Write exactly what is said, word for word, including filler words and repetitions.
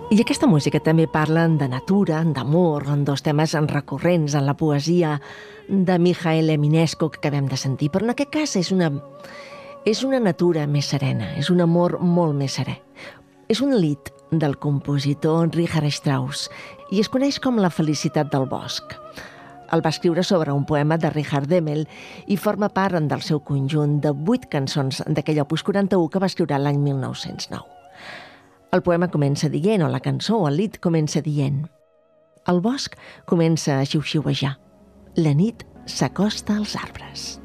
I aquesta música també parla de natura, d'amor, en dos temes recurrents en la poesia de Mijael Eminesco que acabem de sentir, però en aquest cas és una, és una natura més serena, és un amor molt més serè. És un lied del compositor Richard Strauss i es coneix com La felicitat del bosc. El va escriure sobre un poema de Richard Demmel i forma part del seu conjunt de vuit cançons d'aquell opus quaranta-u que va escriure l'any mil nou-cents nou. El poema comença dient, o la cançó o el lied comença dient: el bosc comença a xiu-xiuejar. La nit s'acosta als arbres.